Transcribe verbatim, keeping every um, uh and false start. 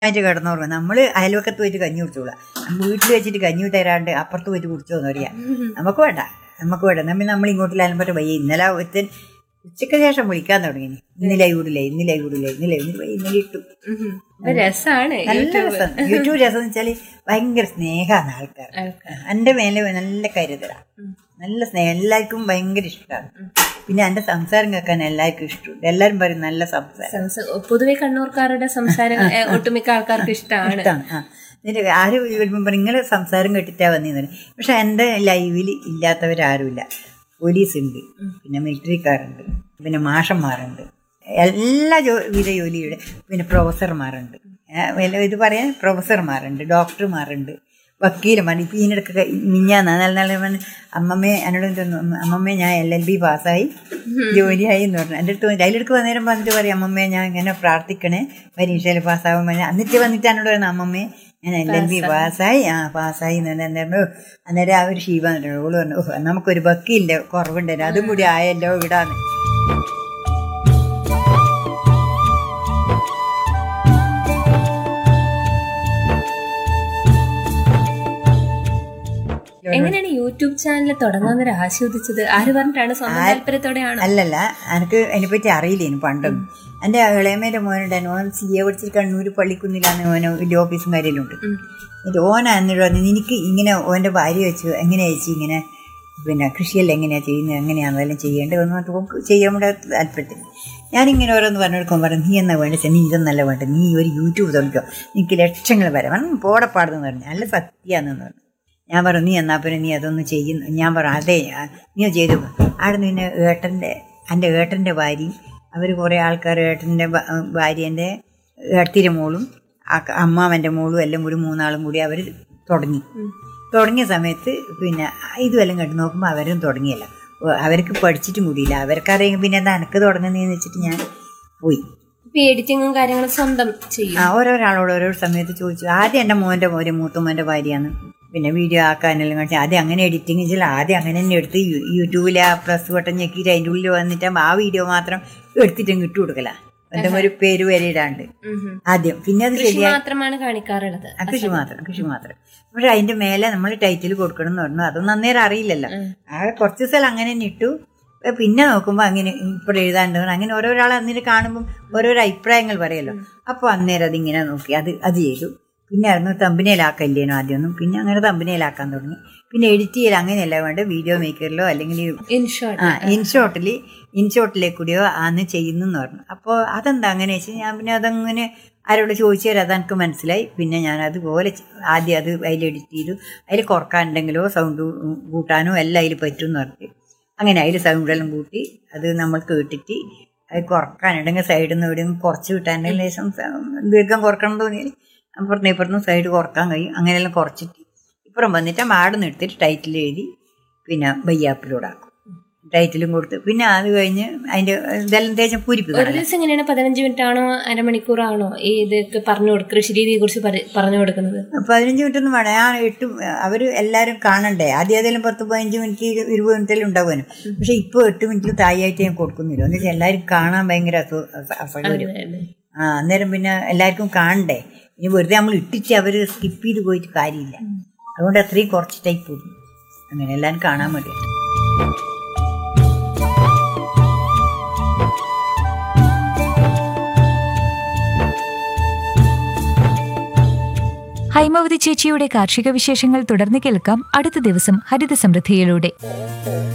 ആയിട്ട് കിടന്നുറങ്ങും. നമ്മള് അയൽവക്കത്ത് പോയിട്ട് കഞ്ഞി കുടിച്ചോളാം. വീട്ടിൽ വെച്ചിട്ട് കഞ്ഞി തരാണ്ട് അപ്പുറത്ത് പോയിട്ട് കുടിച്ചോന്ന് പറയാം. നമുക്ക് വേണ്ട, നമുക്ക് വേണ്ട. നമ്മൾ നമ്മൾ ഇങ്ങോട്ടില്ലാലും പറ്റും. വയ്യ ഇന്നലെ ഒരുത്തൻ ഉച്ചയ്ക്ക് ശേഷം വിളിക്കാൻ തുടങ്ങി. ഇന്നലെ കൂടില്ലേ ഇന്നലെ കൂടില്ലേ ഇന്നലെ ഇന്നലെ ഇന്നലെ ഇട്ടു. രസാണ്, നല്ല രസം. യൂട്യൂബ് രസം എന്ന് വെച്ചാല് ഭയങ്കര സ്നേഹമാണ് ആൾക്കാർ. എന്റെ മേലെ നല്ല കരുതലാണ്, നല്ല സ്നേഹം. എല്ലാവർക്കും ഭയങ്കര ഇഷ്ടമാണ്. പിന്നെ എന്റെ സംസാരം കേൾക്കാൻ എല്ലാവർക്കും ഇഷ്ടമുണ്ട്. എല്ലാരും പറയും നല്ല സംസാരം. പൊതുവെ കണ്ണൂർക്കാരുടെ സംസാരം ഒട്ടുമിക്ക ആൾക്കാർക്ക് ഇഷ്ടമാണ്. ആ എന്നിട്ട് ആരും വരുമ്പോൾ പറയും നിങ്ങള് സംസാരം കേട്ടിട്ടാ വന്നിരുന്നത്. പക്ഷെ എന്റെ ലൈവിൽ ഇല്ലാത്തവരാരുമില്ല. പോലീസ് ഉണ്ട്, പിന്നെ മിലിറ്ററിക്കാരുണ്ട്, പിന്നെ മാഷന്മാരുണ്ട്, എല്ലാ ജോ വിധ ജോലിയുടെ, പിന്നെ പ്രൊഫസർമാരുണ്ട്. ഇത് പറയാൻ പ്രൊഫസർമാരുണ്ട്, ഡോക്ടർമാരുണ്ട്, വക്കീലന്മാർ. ഇപ്പം ഇതിനിടയ്ക്ക് മിഞ്ഞാന്ന് നല്ല നല്ല അമ്മമ്മേ എന്നോട് തോന്നുന്നു, അമ്മമ്മേ ഞാൻ എൽ എൽ ബി പാസ്സായി ജോലിയായി എന്ന് പറഞ്ഞു. എൻ്റെ അടുത്ത് അതിലെടുക്ക് വന്നേരം വന്നിട്ട് പറയും അമ്മമ്മേ ഞാൻ ഇങ്ങനെ പ്രാർത്ഥിക്കണേ പരീക്ഷയിൽ പാസ്സാവാൻ വേണ്ടി. എന്നിട്ട് വന്നിട്ട് എന്നോട് പറയുന്നത് അമ്മമ്മേ ഞാൻ എൽ എൽ ബി പാസ്സായി ആ പാസ്സായി എന്ന് പറഞ്ഞാൽ എന്തായിരുന്നു. അന്നേരം ആ ഒരു ഷീബ എന്നിട്ട് ഓള് പറഞ്ഞു നമുക്കൊരു വക്കീലിൻ്റെ കുറവുണ്ടായിരുന്നു, അതും കൂടി ആയല്ലോ ഇടാന്ന്. എങ്ങനെയാണ് യൂട്യൂബ് ചാനൽ തുടങ്ങാൻ ആസ്വദിച്ചത്? ആര് പറഞ്ഞിട്ടാണ്? സ്വന്തം താല്പര്യത്തോടെയാണ്? അല്ലല്ല, എനിക്ക് അതിനെപ്പറ്റി അറിയില്ലേനു പണ്ടൊന്നും. എൻ്റെ ഇളയമേൻ്റെ മോനുണ്ടായിരുന്നു, ഓൻ സി എ പഠിച്ചിട്ട് കണ്ണൂർ പള്ളിക്കുന്നിലാണ് ഓന് വലിയ ഓഫീസും കാര്യമെല്ലാം ഉണ്ട്. എന്നിട്ട് ഓനാ എന്നിട്ട് പറഞ്ഞു എനിക്ക് ഇങ്ങനെ ഓൻ്റെ ഭാര്യ വെച്ച് എങ്ങനെയാ ചേച്ചി ഇങ്ങനെ പിന്നെ കൃഷിയെല്ലാം എങ്ങനെയാണ് ചെയ്യുന്നത്, എങ്ങനെയാണ് അതെല്ലാം ചെയ്യേണ്ടത് എന്ന് പറഞ്ഞിട്ട് ചെയ്യാൻ വേണ്ടി താല്പര്യത്തിൽ ഞാനിങ്ങനെ ഓരോന്ന് പറഞ്ഞെടുക്കുമ്പോൾ പറഞ്ഞു നീ എന്നാ വേണ്ടത്, നീ ഇതൊന്നല്ല വേണ്ടത്, നീ ഒരു യൂട്യൂബ് തുടങ്ങിക്കോ, നിനക്ക് ലക്ഷങ്ങൾ വരാം പോടപ്പാടുന്ന് പറഞ്ഞു. നല്ല സത്യമാണെന്ന് പറഞ്ഞു. ഞാൻ പറഞ്ഞു നീ എന്നാ പിന്നെ നീ അതൊന്ന് ചെയ്യുന്നു. ഞാൻ പറഞ്ഞു അതെ നീ ചെയ്തു. അവിടെ നിന്ന് ഏട്ടൻ്റെ എൻ്റെ ഏട്ടൻ്റെ ഭാര്യയും അവർ കുറേ ആൾക്കാർ ഏട്ടൻ്റെ ഭാര്യേൻ്റെ ഏട്ടത്തിൻ്റെ മോളും അമ്മാവൻ്റെ മോളും എല്ലാം കൂടി മൂന്നാളും കൂടി അവർ തുടങ്ങി. തുടങ്ങിയ സമയത്ത് പിന്നെ ഇതുമെല്ലാം കണ്ടു നോക്കുമ്പോൾ അവരും തുടങ്ങിയല്ല. അവർക്ക് പഠിച്ചിട്ടും കൂടിയില്ല. അവർക്കറിയാം പിന്നെ എന്താ എനിക്ക് തുടങ്ങുന്നതെന്ന് വെച്ചിട്ട് ഞാൻ പോയി. എഡിറ്റിങ്ങും കാര്യങ്ങളും സ്വന്തം ചെയ്യും. ആ ഓരോരാളോട് ഓരോ സമയത്ത് ചോദിച്ചു. ആദ്യം എൻ്റെ മോൻ്റെ മോരെ മൂത്തുമ്മൻ്റെ ഭാര്യയാണ് പിന്നെ വീഡിയോ ആക്കാനെല്ലാം കാണിച്ചു. ആദ്യം അങ്ങനെ എഡിറ്റിങ് വെച്ചാൽ ആദ്യം അങ്ങനെ തന്നെ എടുത്ത് യൂട്യൂബിൽ ആ പ്ലസ് ബട്ടൺ ഞെക്കിയിട്ട് അതിൻ്റെ ഉള്ളിൽ വന്നിട്ട് ആ വീഡിയോ മാത്രം എടുത്തിട്ടും ഇട്ട് കൊടുക്കല, എന്തെങ്കിലും ഒരു പേര് വരെ ഇടാണ്ട് ആദ്യം. പിന്നെ അത് ശരിയായി മാത്രമാണ് കാണിക്കാറുള്ളത്, കൃഷി മാത്രം കൃഷി മാത്രം പക്ഷെ അതിന്റെ മേലെ നമ്മൾ ടൈറ്റിൽ കൊടുക്കണം എന്ന് പറഞ്ഞു. അതൊന്നും അന്നേരം അറിയില്ലല്ലോ. ആ കുറച്ച് സ്ഥലം അങ്ങനെ തന്നെ ഇട്ടു. പിന്നെ നോക്കുമ്പോൾ അങ്ങനെ ഇപ്പോൾ എഴുതാണ്ട് അങ്ങനെ ഓരോരാൾ അന്നേരം കാണുമ്പം ഓരോരോ അഭിപ്രായങ്ങൾ പറയല്ലോ. അപ്പോൾ അന്നേരം അതിങ്ങനെ നോക്കി അത് അത് ചെയ്തു. പിന്നെ ആയിരുന്നു തമ്പനയിലാക്കല്ലേനോ ആദ്യമൊന്നും. പിന്നെ അങ്ങനെ തമ്പനയിലാക്കാൻ തുടങ്ങി. പിന്നെ എഡിറ്റ് ചെയ്യൽ അങ്ങനെയല്ല വേണ്ട, വീഡിയോ മേക്കറിലോ അല്ലെങ്കിൽ ആ ഇൻഷോട്ടിൽ ഇൻഷോട്ടിലേക്ക് കൂടിയോ അന്ന് ചെയ്യുന്നെന്ന് പറഞ്ഞു. അപ്പോൾ അതെന്താ അങ്ങനെ വെച്ചാൽ ഞാൻ പിന്നെ അതങ്ങനെ ആരോട് ചോദിച്ചു തരാം, അതെനിക്ക് മനസ്സിലായി. പിന്നെ ഞാൻ അതുപോലെ ആദ്യം അത് അതിൽ എഡിറ്റ് ചെയ്തു. അതിൽ കുറക്കാനുണ്ടെങ്കിലോ സൗണ്ട് കൂട്ടാനോ എല്ലാം അതിൽ പറ്റും എന്ന് പറഞ്ഞു. അങ്ങനെ അതിൽ സൗണ്ടെല്ലാം കൂട്ടി അത് നമ്മൾ കേട്ടിട്ട് അത് കുറക്കാനുണ്ടെങ്കിൽ സൈഡിൽ നിന്ന് എവിടെയും കുറച്ച് കിട്ടാനുണ്ടെങ്കിൽ ലേശം ദീർഘം കുറക്കണം തോന്നിയാൽ അപ്പുറത്തും ഇപ്പുറത്തും സൈഡ് കുറക്കാൻ കഴിയും. അങ്ങനെയെല്ലാം കുറച്ചിട്ട് ഇപ്പുറം വന്നിട്ട് മാട് നിർത്തിയിട്ട് ടൈറ്റിൽ എഴുതി പിന്നെ ബയ്യാപ്പിലൂടാക്കും. ടൈറ്റിലും കൊടുത്ത് പിന്നെ അത് കഴിഞ്ഞ് അതിന്റെ ഇതെല്ലാം തേച്ച് പൂരിപ്പിക്കും. ഒരു ദിവസം എങ്ങനെയാണ്? പതിനഞ്ച് മിനിറ്റ് ആണോ അരമണിക്കൂറാണോ ഇതൊക്കെ പറഞ്ഞു കൊടുക്കുക, കൃഷി രീതിയെ കുറിച്ച് പറഞ്ഞു കൊടുക്കുന്നത്? പതിനഞ്ച് മിനിറ്റ് ഒന്നും വേണം. ഞാൻ എട്ട് അവർ എല്ലാവരും കാണണ്ടേ. ആദ്യം ഏതെങ്കിലും പത്ത് പതിനഞ്ച് മിനിറ്റ് ഇരുപത് മിനിറ്റെല്ലാം ഉണ്ടാവുമല്ലോ. പക്ഷെ ഇപ്പോൾ എട്ട് മിനിറ്റിൽ തായായിട്ട് ഞാൻ കൊടുക്കുന്നില്ല. എന്ന് വെച്ചാൽ എല്ലാവരും കാണാൻ ഭയങ്കര അസൗകര്യം. ആ അന്നേരം പിന്നെ എല്ലാവർക്കും കാണണ്ടേ. ഇനി വെറുതെ നമ്മൾ ഇട്ടിച്ച് അവർ സ്കിപ്പ് ചെയ്ത് പോയിട്ട് കാര്യമില്ല. അതുകൊണ്ട് അത്രയും കുറച്ച് ടൈപ്പ് പോകും. അങ്ങനെ എല്ലാവരും കാണാൻ വേണ്ടി. ഹൈമവതി ചേച്ചിയുടെ കാർഷിക വിശേഷങ്ങൾ തുടർന്ന് കേൾക്കാം അടുത്ത ദിവസം ഹരിത സമൃദ്ധിയിലൂടെ.